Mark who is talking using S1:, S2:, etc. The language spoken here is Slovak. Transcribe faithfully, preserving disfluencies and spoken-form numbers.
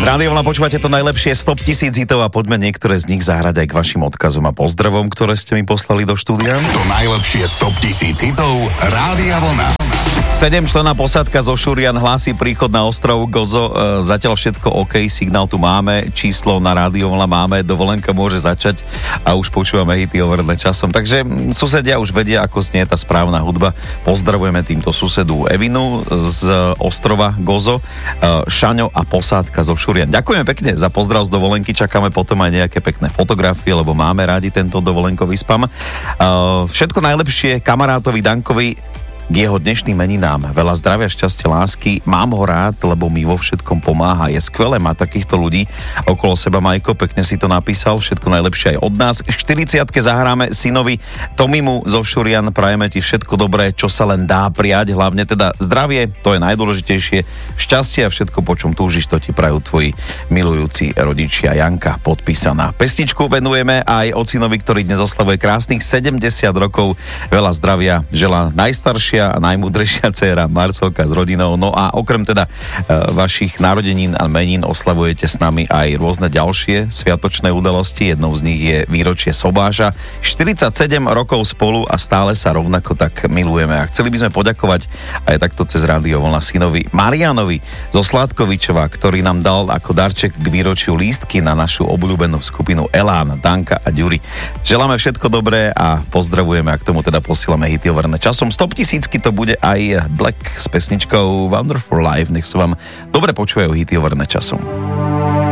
S1: Rádio Vlna počúvate to najlepšie stop tisíc hitov a poďme niektoré z nich zahrať aj k vašim odkazom a pozdravom, ktoré ste mi poslali do štúdia.
S2: To najlepšie stop tisíc hitov Rádia Vlna.
S1: Sedemčlenná posádka zo Šurian hlási príchod na ostrov Gozo. E, zatiaľ všetko OK, signál tu máme, číslo na Rádio Vlna máme, dovolenka môže začať a už počúvame hity overené časom. Takže susedia už vedia, ako znie tá správna hudba. Pozdravujeme týmto susedu Evinu z ostrova Gozo, e, Šaňo a posádka zo Šurian. Ďakujeme pekne za pozdrav z dovolenky, čakáme potom aj nejaké pekné fotografie, lebo máme rádi tento dovolenkový spam. E, všetko najlepšie kamarátovi Dankovi k jeho dnešným meninám. Veľa zdravia, šťastia, lásky. Mám ho rád, lebo mi vo všetkom pomáha. Je skvelé mať takýchto ľudí okolo seba. Majko, pekne si to napísal. Všetko najlepšie aj od nás. štyridsiatke zahráme synovi Tomimu zo Šurian. Prajeme ti všetko dobré, čo sa len dá prijať. Hlavne teda zdravie, to je najdôležitejšie. Šťastie a všetko, po čom túžiš, to ti prajú tvoji milujúci rodičia. Janka, podpísaná. Pesničku venujeme aj ocinovi, ktorý dnes oslavuje krásnych sedemdesiat rokov. Veľa zdravia želá najstaršia a najmúdrejšia dcéra Marcelka s rodinou. No a okrem teda e, vašich narodenín a menín oslavujete s nami aj rôzne ďalšie sviatočné udalosti. Jednou z nich je výročie Sobáša. štyridsaťsedem rokov spolu a stále sa rovnako tak milujeme. A chceli by sme poďakovať aj takto cez Rádio Vlna synovi Marianovi zo Sládkovičova, ktorý nám dal ako darček k výročiu lístky na našu obľúbenú skupinu Elán, Danka a Ďuri. Želáme všetko dobré a pozdravujeme a k tomu teda posielame hity overené časom. Stop tisíc to bude aj Black s pesničkou Wonderful Life. Nech sa vám dobre počúvajú hity overené časom.